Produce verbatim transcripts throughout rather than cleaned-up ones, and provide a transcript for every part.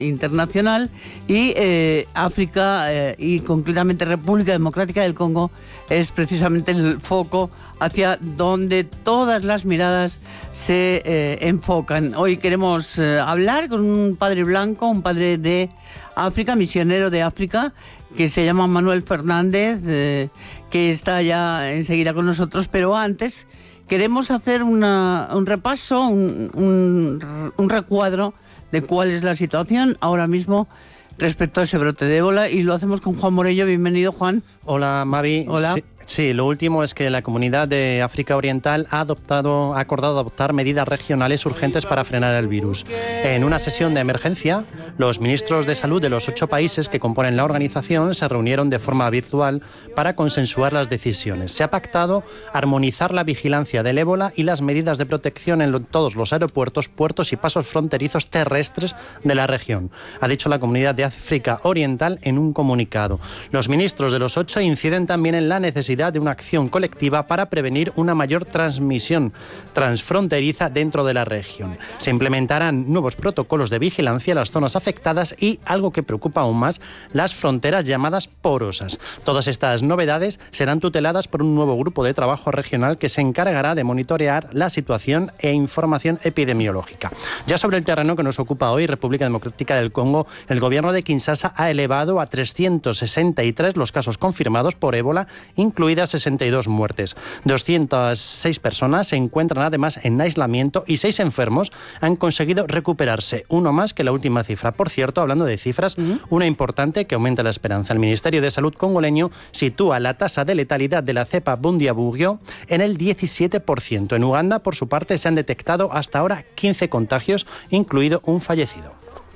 internacional y eh, África eh, y concretamente República Democrática del Congo es precisamente el foco hacia donde todas las miradas se eh, enfocan. Hoy queremos eh, hablar con un padre blanco, un padre de África, misionero de África, que se llama Manuel Fernández, eh, que está ya enseguida con nosotros, pero antes queremos hacer una, un repaso, un, un, un recuadro de cuál es la situación ahora mismo respecto a ese brote de ébola, y lo hacemos con Juan Morello. Bienvenido, Juan. Hola, Mavi. Hola. Sí. Sí, lo último es que la Comunidad de África Oriental ha adoptado, ha acordado adoptar medidas regionales urgentes para frenar el virus. En una sesión de emergencia, los ministros de salud de los ocho países que componen la organización se reunieron de forma virtual para consensuar las decisiones. Se ha pactado armonizar la vigilancia del ébola y las medidas de protección en lo, todos los aeropuertos, puertos y pasos fronterizos terrestres de la región, ha dicho la Comunidad de África Oriental en un comunicado. Los ministros de los ocho inciden también en la necesidad de una acción colectiva para prevenir una mayor transmisión transfronteriza dentro de la región. Se implementarán nuevos protocolos de vigilancia en las zonas afectadas y, algo que preocupa aún más, las fronteras llamadas porosas. Todas estas novedades serán tuteladas por un nuevo grupo de trabajo regional que se encargará de monitorear la situación e información epidemiológica. Ya sobre el terreno que nos ocupa hoy, República Democrática del Congo, el gobierno de Kinshasa ha elevado a trescientos sesenta y tres los casos confirmados por ébola, incluidas sesenta y dos muertes. doscientas seis personas se encuentran además en aislamiento y seis enfermos han conseguido recuperarse, uno más que la última cifra. Por cierto, hablando de cifras, uh-huh. una importante que aumenta la esperanza. El Ministerio de Salud congoleño sitúa la tasa de letalidad de la cepa Bundibugyo en el diecisiete por ciento. En Uganda, por su parte, se han detectado hasta ahora quince contagios, incluido un fallecido.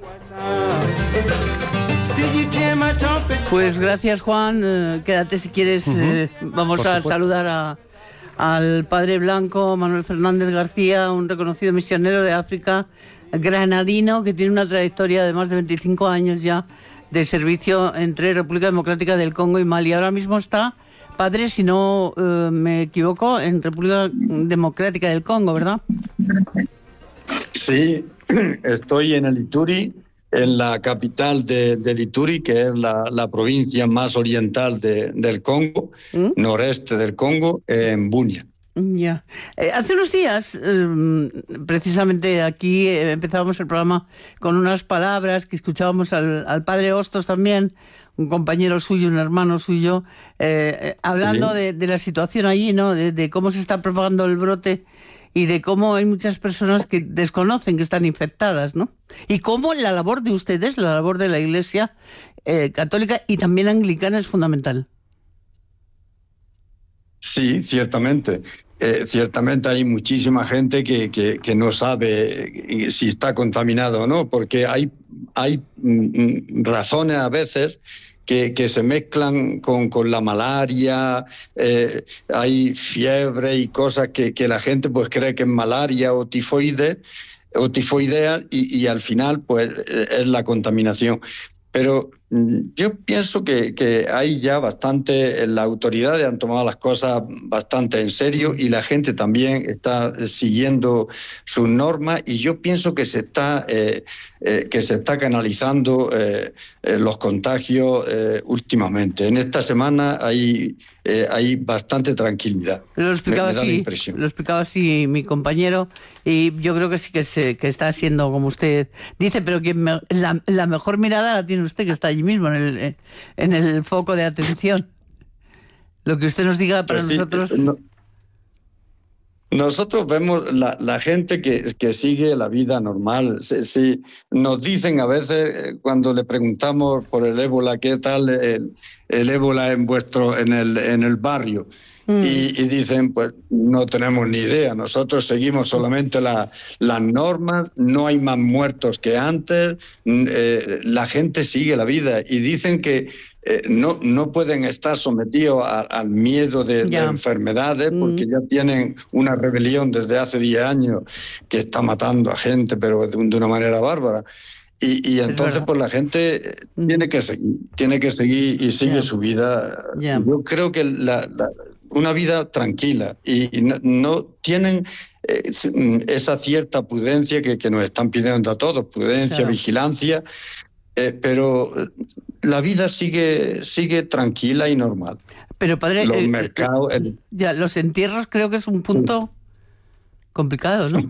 Pues gracias, Juan. Eh, quédate si quieres. Uh-huh. eh, vamos Por a supuesto. saludar a, al padre blanco Manuel Fernández García, un reconocido misionero de África, granadino, que tiene una trayectoria de más de veinticinco años ya de servicio entre República Democrática del Congo y Mali. Ahora mismo está, padre, si no eh, me equivoco, en República Democrática del Congo, ¿verdad? Sí, estoy en el Ituri, en la capital de, del Ituri, que es la, la provincia más oriental de, del Congo, ¿Mm? noreste del Congo, en Bunia. Ya. Eh, hace unos días, eh, precisamente aquí, eh, empezábamos el programa con unas palabras que escuchábamos al, al padre Hostos también, un compañero suyo, un hermano suyo, eh, eh, hablando sí. de, de la situación allí, ¿no? De, de cómo se está propagando el brote y de cómo hay muchas personas que desconocen que están infectadas, ¿no? Y cómo la labor de ustedes, la labor de la Iglesia eh, católica y también anglicana es fundamental. Sí, ciertamente. Eh, ciertamente hay muchísima gente que, que, que no sabe si está contaminado o no, porque hay, hay mm, razones a veces Que, que se mezclan con, con la malaria, eh, hay fiebre y cosas que, que la gente pues cree que es malaria o tifoide, o tifoidea y, y al final pues es la contaminación. Pero yo pienso que, que hay ya bastante, las autoridades han tomado las cosas bastante en serio y la gente también está siguiendo sus normas, y yo pienso que se está, eh, eh, que se está canalizando eh, eh, los contagios eh, últimamente. En esta semana hay, eh, hay bastante tranquilidad. Lo explicaba, me, me da así, la impresión. Lo explicaba así mi compañero, y yo creo que sí que, se, que está siendo como usted dice, pero que me, la, la mejor mirada la tiene usted, que está allí mismo, en el, en el foco de atención. Lo que usted nos diga para pues sí, nosotros... No, nosotros vemos la, la gente que, que sigue la vida normal. Sí, sí, nos dicen a veces, cuando le preguntamos por el ébola, ¿qué tal el, el ébola en, vuestro, en, el, en el barrio? Mm. Y, y dicen, pues no tenemos ni idea, nosotros seguimos solamente la, las normas, no hay más muertos que antes, eh, la gente sigue la vida, y dicen que eh, no, no pueden estar sometidos a, al miedo de, de enfermedades, porque mm. ya tienen una rebelión desde hace diez años que está matando a gente, pero de, de una manera bárbara. Y, y entonces pues la gente tiene que seguir, tiene que seguir y sigue yeah. su vida. Yeah. Yo creo que la, la, una vida tranquila y, y no, no tienen eh, esa cierta prudencia que, que nos están pidiendo a todos, prudencia, claro. vigilancia, eh, pero la vida sigue, sigue tranquila y normal. Pero padre, los eh, mercados... Eh, ya, los entierros creo que es un punto sí. complicado, ¿no?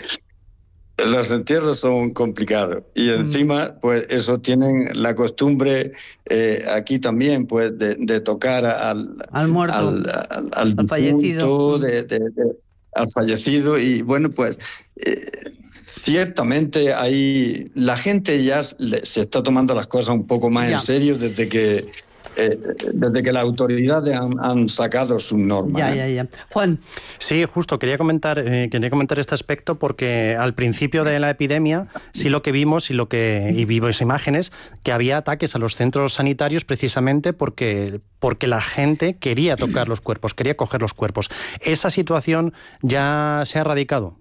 Los entierros son complicados y encima, pues eso tienen la costumbre eh, aquí también, pues de, de tocar al, al muerto, al, al, al, al fallecido, de, de, de, al fallecido y bueno, pues eh, ciertamente ahí la gente ya se está tomando las cosas un poco más ya. en serio desde que Eh, desde que las autoridades han, han sacado sus normas. Ya, ¿eh? ya, ya. Juan. Sí, justo, quería comentar, eh, quería comentar este aspecto porque al principio de la epidemia sí lo que vimos y lo que y vimos imágenes que había ataques a los centros sanitarios precisamente porque, porque la gente quería tocar los cuerpos, quería coger los cuerpos. ¿Esa situación ya se ha erradicado?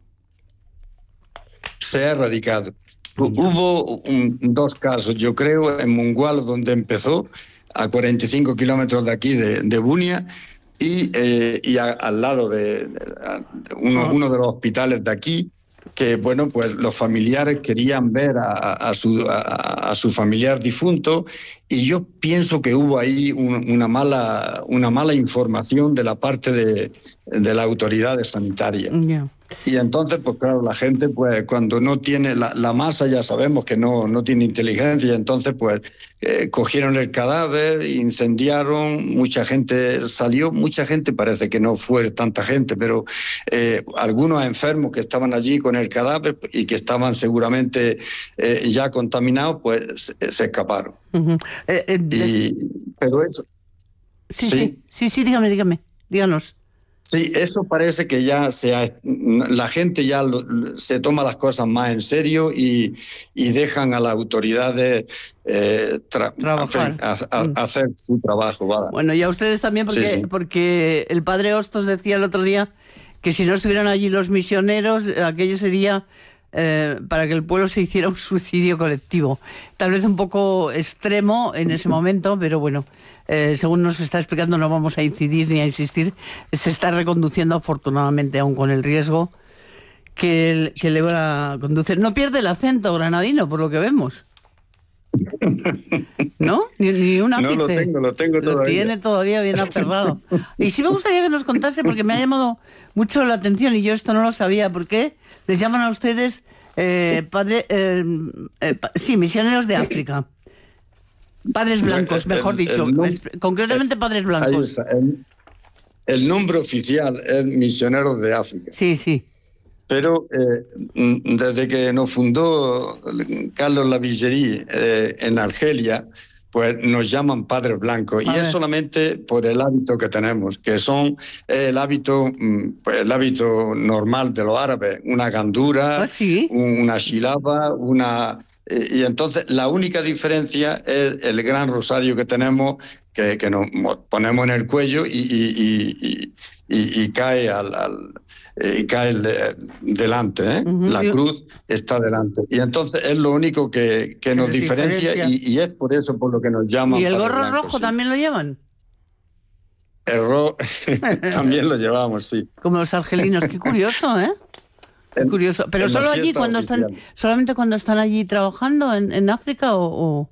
Se ha erradicado. Hubo un, dos casos, yo creo, en Mongualo, donde empezó, a cuarenta y cinco kilómetros de aquí, de, de Bunia, y, eh, y a, al lado de, de uno, uno de los hospitales de aquí, que bueno, pues los familiares querían ver a, a, su, a, a su familiar difunto, y yo pienso que hubo ahí un, una, mala, una mala información de la parte de, de las autoridades sanitarias. Yeah. Y entonces, pues claro, la gente, pues cuando no tiene, la, la masa ya sabemos que no, no tiene inteligencia, entonces pues eh, cogieron el cadáver, incendiaron, mucha gente salió, mucha gente, parece que no fue tanta gente, pero eh, algunos enfermos que estaban allí con el cadáver y que estaban seguramente eh, ya contaminados, pues se, se escaparon. Uh-huh. eh, eh, y, pero eso... Sí, sí, sí, sí, sí, dígame, dígame, díganos. Sí, eso parece que ya se ha, la gente ya lo, se toma las cosas más en serio y, y dejan a las autoridades eh, tra- Trabajar. A, a, a hacer su trabajo. ¿Vale? Bueno, y a ustedes también, porque, sí, sí. porque el padre Hostos decía el otro día que si no estuvieran allí los misioneros, aquello sería eh, para que el pueblo se hiciera un suicidio colectivo. Tal vez un poco extremo en ese momento, pero bueno... Eh, según nos está explicando, no vamos a incidir ni a insistir, se está reconduciendo afortunadamente, aún con el riesgo que, el, que le va a conducir. No pierde el acento granadino, por lo que vemos. ¿No? Ni, ni un ápice. No lo tengo, lo tengo todavía. Lo tiene todavía bien aferrado. Y sí me gustaría que nos contase, porque me ha llamado mucho la atención y yo esto no lo sabía. ¿Por qué les llaman a ustedes eh, padre, eh, eh, sí, misioneros de África? Padres blancos, mejor el, dicho, el, el, concretamente padres blancos. El, el nombre oficial es Misioneros de África. Sí, sí. Pero eh, desde que nos fundó Carlos Lavillerie eh, en Argelia, pues nos llaman padres blancos. A y ver. Es solamente por el hábito que tenemos, que son el hábito, pues, el hábito normal de los árabes, una gandura, ¿Ah, sí? una shilaba, una... Y entonces la única diferencia es el gran rosario que tenemos, que, que nos ponemos en el cuello y, y, y, y, y cae al, al y cae el, delante, ¿eh? Uh-huh. La cruz está delante. Y entonces es lo único que, que nos diferencia, diferencia. Y, y es por eso por lo que nos llaman. ¿Y el gorro blanco, rojo sí. también lo llevan? El rojo también lo llevamos, sí. Como los argelinos, qué curioso, ¿eh? En, curioso, pero solo allí cuando oficial. están, solamente cuando están allí trabajando en, en África o, o,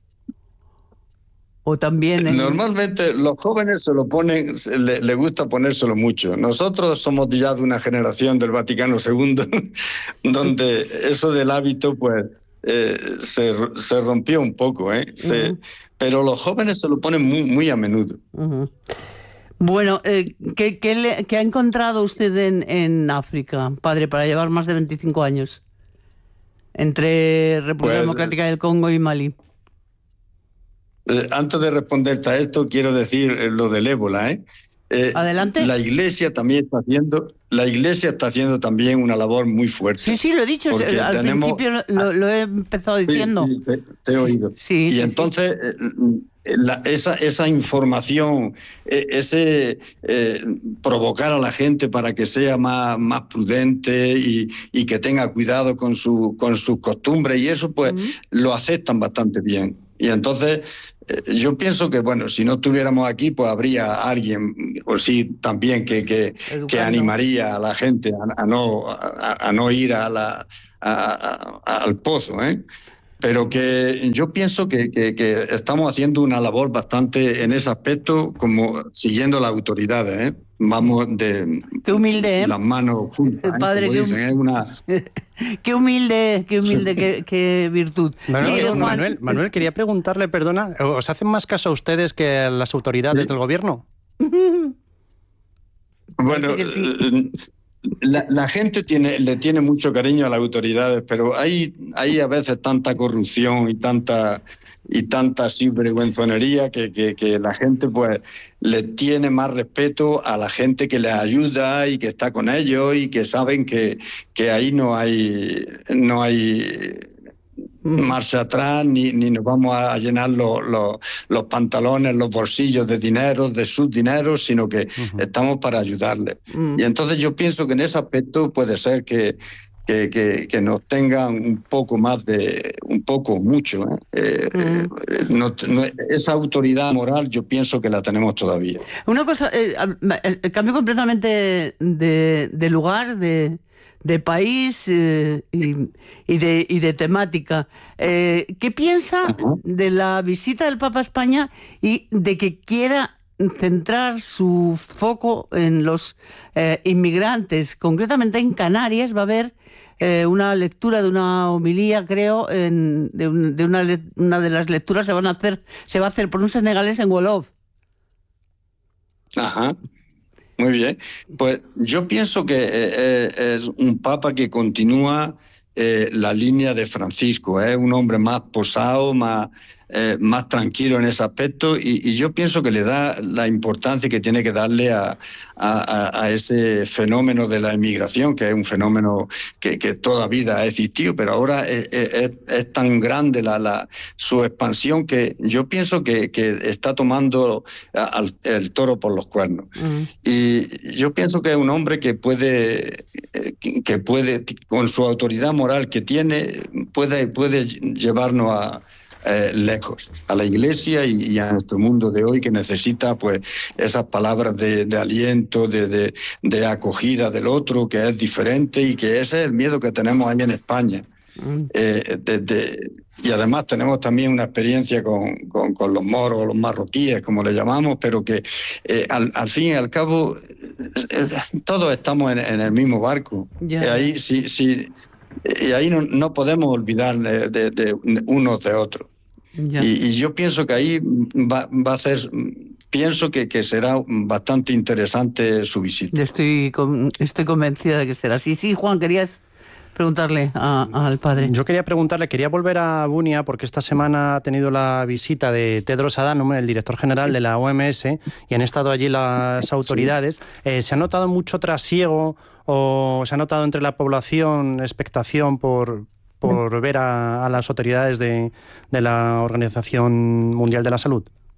o también. En... Normalmente los jóvenes se lo ponen, le, le gusta ponérselo mucho. Nosotros somos ya de una generación del Vaticano segundo, donde eso del hábito, pues, eh, se, se rompió un poco, ¿eh? Se, uh-huh. Pero los jóvenes se lo ponen muy, muy a menudo. Uh-huh. Bueno, eh, ¿qué, qué, le, ¿qué ha encontrado usted en, en África, padre, para llevar más de veinticinco años entre República pues, Democrática del Congo y Mali? Eh, antes de responderte a esto, quiero decir eh, lo del ébola, ¿eh? Eh, Adelante. La Iglesia también está haciendo, la Iglesia está haciendo también una labor muy fuerte. Sí, sí, lo he dicho, al tenemos, principio lo, lo he empezado diciendo. Sí, sí, te, te he oído. Sí, y sí, entonces eh, la, esa, esa información, eh, ese eh, provocar a la gente para que sea más, más prudente y, y que tenga cuidado con su con sus costumbres y eso, pues uh-huh. lo aceptan bastante bien. Y entonces eh, yo pienso que, bueno, si no estuviéramos aquí, pues habría alguien, o sí, también que, que, que animaría a la gente a, a, no, a, a no ir a la, a, a, al pozo, ¿eh? Pero que yo pienso que, que, que estamos haciendo una labor bastante en ese aspecto, como siguiendo las autoridades, ¿eh? Vamos de qué humilde, ¿eh? las manos juntas, ¿eh? Padre, Como qué, dicen, es una... qué humilde, qué humilde, qué, qué virtud. Manuel, Sí, Juan. Manuel, Manuel, quería preguntarle, perdona, ¿os hacen más caso a ustedes que a las autoridades sí. del gobierno? Bueno, sí. La, la gente tiene, le tiene mucho cariño a las autoridades, pero hay, hay a veces tanta corrupción y tanta y tanta sinvergüenzonería que, que, que la gente pues le tiene más respeto a la gente que les ayuda y que está con ellos y que saben que, que ahí no hay no hay marcha atrás, ni, ni nos vamos a llenar los, los, los pantalones, los bolsillos de dinero, de sus dineros, sino que uh-huh. estamos para ayudarles. Uh-huh. Y entonces yo pienso que en ese aspecto puede ser que, que, que, que nos tengan un poco más de, un poco, mucho. ¿eh? Eh, uh-huh. eh, no, no, esa autoridad moral yo pienso que la tenemos todavía. Una cosa, eh, el, el cambio completamente de, de lugar, de... de país eh, y, y, de, y de temática. Eh, ¿Qué piensa uh-huh. de la visita del Papa a España y de que quiera centrar su foco en los eh, inmigrantes? Concretamente en Canarias va a haber eh, una lectura de una homilía, creo, en, de, un, de una, una de las lecturas se van a hacer, se va a hacer por un senegalés en Wolof. Ajá. Muy bien, pues yo pienso que eh, es un papa que continúa eh, la línea de Francisco, es eh, un hombre más posado, más, eh, más tranquilo en ese aspecto y, y yo pienso que le da la importancia que tiene que darle a, a, a ese fenómeno de la emigración, que es un fenómeno que, que toda vida ha existido, pero ahora es, es, es tan grande la, la, su expansión que yo pienso que, que está tomando al, el toro por los cuernos. Uh-huh. Y yo pienso que es un hombre que puede, que puede, con su autoridad moral que tiene, puede, puede llevarnos a Eh, lejos, a la Iglesia y, y a nuestro mundo de hoy que necesita pues esas palabras de, de aliento, de, de, de acogida del otro, que es diferente y que ese es el miedo que tenemos ahí en España. Mm. Eh, de, de, y además tenemos también una experiencia con, con, con los moros, los marroquíes, como le llamamos, pero que eh, al, al fin y al cabo eh, todos estamos en, en el mismo barco. Yeah. Y ahí sí, sí, y ahí no, no podemos olvidar de, de, de unos de otros. Y, y yo pienso que ahí va, va a ser, pienso que, que será bastante interesante su visita. Estoy, estoy convencida de que será así. Sí, Juan, querías preguntarle a, al padre. Yo quería preguntarle, quería volver a Bunia porque esta semana ha tenido la visita de Tedros Adhanom, el director general de la O M S, y han estado allí las autoridades. Sí. Eh, ¿Se ha notado mucho trasiego o se ha notado entre la población expectación por... por ver a, a las autoridades de, de la Organización Mundial de la Salud?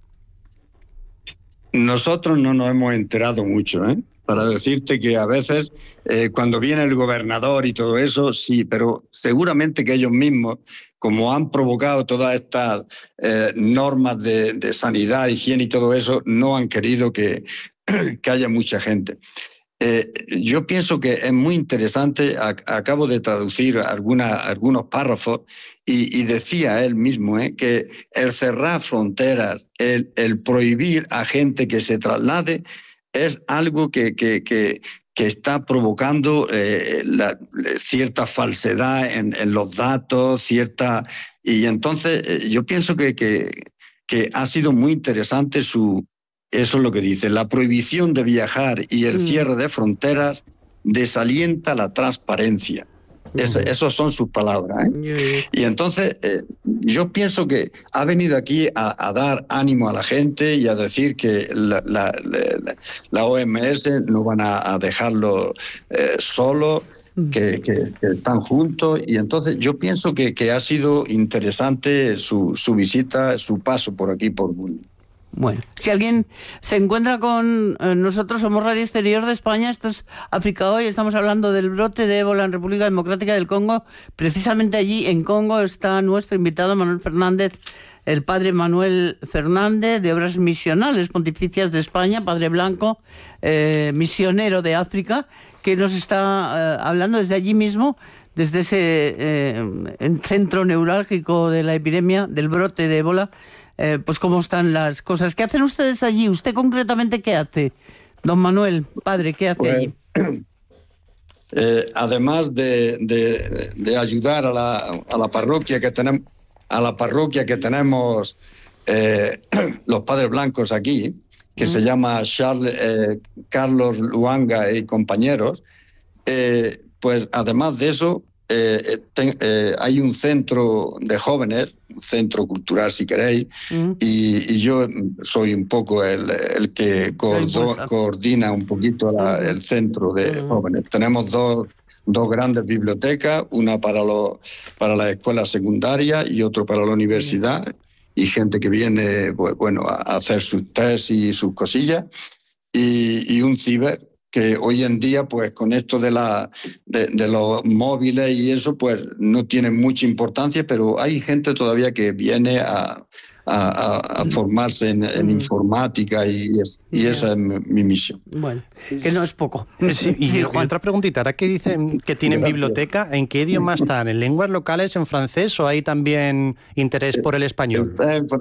Nosotros no nos hemos enterado mucho, ¿eh? Para decirte que a veces eh, cuando viene el gobernador y todo eso, sí, pero seguramente que ellos mismos, como han provocado todas estas eh, normas de, de sanidad, higiene y todo eso, no han querido que, que haya mucha gente. Eh, yo pienso que es muy interesante, acabo de traducir alguna, algunos párrafos y, y decía él mismo eh, que el cerrar fronteras, el, el prohibir a gente que se traslade es algo que, que, que, que está provocando eh, la, cierta falsedad en, en los datos, cierta... Y entonces eh, yo pienso que, que, que ha sido muy interesante su... Eso es lo que dice, la prohibición de viajar y el mm. cierre de fronteras desalienta la transparencia. Mm. Es, esas son sus palabras. ¿eh? Mm. Y entonces eh, yo pienso que ha venido aquí a, a dar ánimo a la gente y a decir que la, la, la, la O M S no van a, a dejarlo eh, solo, que, que, que están juntos. Y entonces yo pienso que, que ha sido interesante su, su visita, su paso por aquí, por Bunia. Bueno, si alguien se encuentra con eh, nosotros, somos Radio Exterior de España, esto es África Hoy, estamos hablando del brote de ébola en República Democrática del Congo. Precisamente allí, en Congo, está nuestro invitado Manuel Fernández, el padre Manuel Fernández, de Obras Misionales Pontificias de España, padre blanco, eh, misionero de África, que nos está eh, hablando desde allí mismo, desde ese eh, centro neurálgico de la epidemia, del brote de ébola. Eh, pues cómo están las cosas. ¿Qué hacen ustedes allí? ¿Usted concretamente qué hace? Don Manuel, padre, ¿qué hace pues, allí? Eh, además de, de, de ayudar a la, a la parroquia que tenemos, a la parroquia que tenemos eh, los padres blancos aquí, que mm. se llama Charles, eh, Carlos Luanga y compañeros, eh, pues además de eso, Eh, ten, eh, hay un centro de jóvenes, un centro cultural si queréis, mm. y, y yo soy un poco el, el que coordo, coordina un poquito la, el centro de mm. jóvenes. Tenemos dos, dos grandes bibliotecas, una para, los, para la escuela secundaria y otra para la universidad, mm. y gente que viene pues, bueno, a hacer sus tesis y sus cosillas, y, y un ciber, que hoy en día, pues con esto de, la, de, de los móviles y eso, pues no tiene mucha importancia, pero hay gente todavía que viene a, a, a formarse en, en mm. informática y, es, y yeah. esa es mi, mi misión. Bueno, que no es poco. Sí, y sí, otra preguntita, ahora que dicen que tienen biblioteca, ¿en qué idioma están? ¿En lenguas locales, en francés o hay también interés por el español? Está en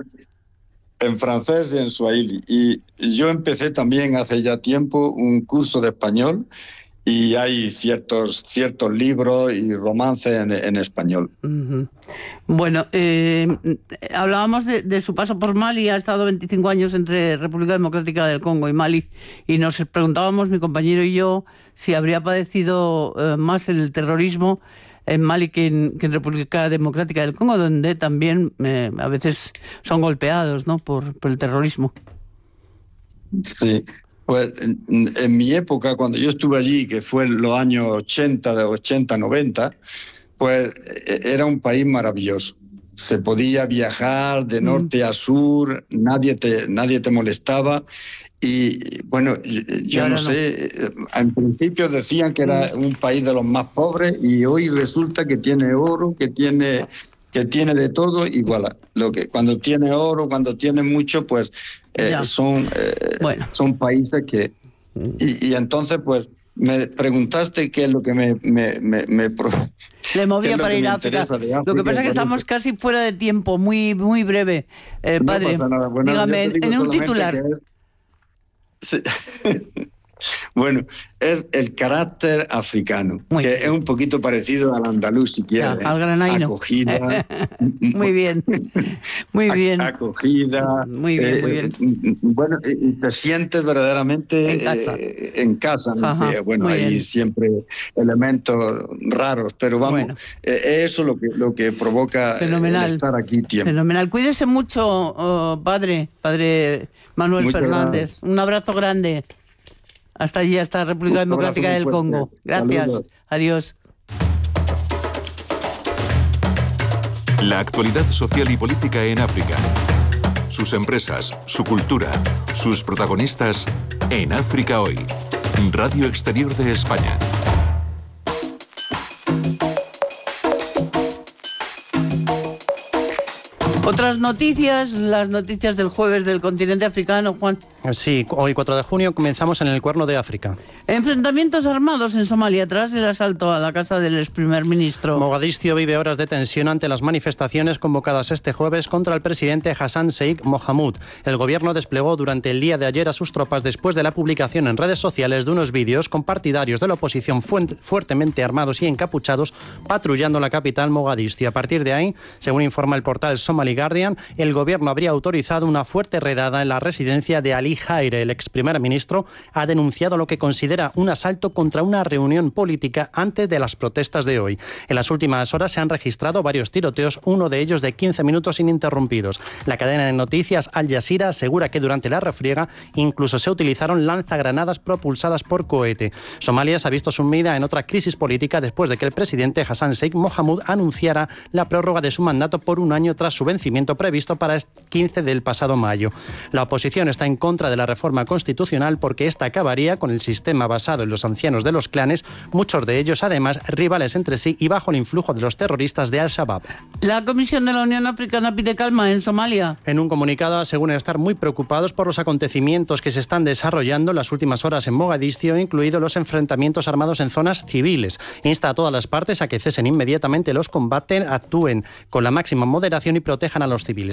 En francés y en swahili. Y yo empecé también hace ya tiempo un curso de español y hay ciertos, ciertos libros y romances en, en español. Uh-huh. Bueno, eh, hablábamos de, de su paso por Mali, ha estado veinticinco años entre República Democrática del Congo y Mali, y nos preguntábamos, mi compañero y yo, si habría padecido eh, más el terrorismo en Mali que en, que en República Democrática del Congo, donde también eh, a veces son golpeados, ¿no?, por, por el terrorismo. Sí, pues en, en mi época, cuando yo estuve allí, que fue en los años ochenta, de ochenta, noventa, pues era un país maravilloso. Se podía viajar de norte mm. a sur, nadie te, nadie te molestaba. Y bueno, yo no sé, no. En principio decían que era un país de los más pobres y hoy resulta que tiene oro, que tiene, que tiene de todo, igual. Lo que, cuando tiene oro, cuando tiene mucho, pues eh, son, eh, bueno. son países que... Y, y entonces, pues, me preguntaste qué es lo que me... me, me, me Le movía para ir a África. África. Lo que pasa es que estamos eso. casi fuera de tiempo, muy, muy breve. Eh, padre, no pasa nada. Bueno, dígame, en un titular... Sí. Bueno, es el carácter africano, Muy que bien. es un poquito parecido al andaluz, si quieres. Ya, al granaíno. Acogida. Muy bien, muy bien. Acogida. Muy bien, eh, muy bien. Bueno, te sientes verdaderamente en casa. Eh, en casa. Ajá, bueno, hay bien. siempre elementos raros, pero vamos, bueno. eh, eso es lo que, lo que provoca Fenomenal. el estar aquí tiempo. Fenomenal. Cuídese mucho, oh, padre, padre Manuel Muchas Fernández. Gracias. Un abrazo grande. Hasta allí, hasta República Un Democrática del Congo. Gracias. Saludos. Adiós. La actualidad social y política en África. Sus empresas, su cultura, sus protagonistas en África Hoy. Radio Exterior de España. Otras noticias, las noticias del jueves del continente africano, Juan. Sí, hoy cuatro de junio comenzamos en el Cuerno de África. Enfrentamientos armados en Somalia tras el asalto a la casa del ex primer ministro. Mogadiscio vive horas de tensión ante las manifestaciones convocadas este jueves contra el presidente Hassan Sheikh Mohamud. El gobierno desplegó durante el día de ayer a sus tropas después de la publicación en redes sociales de unos vídeos con partidarios de la oposición fu- fuertemente armados y encapuchados patrullando la capital Mogadiscio. A partir de ahí, según informa el portal Somali Guardian, el gobierno habría autorizado una fuerte redada en la residencia de Ali Haire. El ex primer ministro ha denunciado lo que considera un asalto contra una reunión política antes de las protestas de hoy. En las últimas horas se han registrado varios tiroteos, uno de ellos de quince minutos ininterrumpidos. La cadena de noticias Al Jazeera asegura que durante la refriega incluso se utilizaron lanzagranadas propulsadas por cohete. Somalia se ha visto sumida en otra crisis política después de que el presidente Hassan Sheikh Mohamud anunciara la prórroga de su mandato por un año tras su vencimiento vencimiento previsto para el quince del pasado mayo. La oposición está en contra de la reforma constitucional porque esta acabaría con el sistema basado en los ancianos de los clanes, muchos de ellos además rivales entre sí y bajo el influjo de los terroristas de Al-Shabaab. La Comisión de la Unión Africana pide calma en Somalia. En un comunicado aseguran estar muy preocupados por los acontecimientos que se están desarrollando en las últimas horas en Mogadiscio, incluidos los enfrentamientos armados en zonas civiles. Insta a todas las partes a que cesen inmediatamente los combates, actúen con la máxima moderación y protejan a los civiles.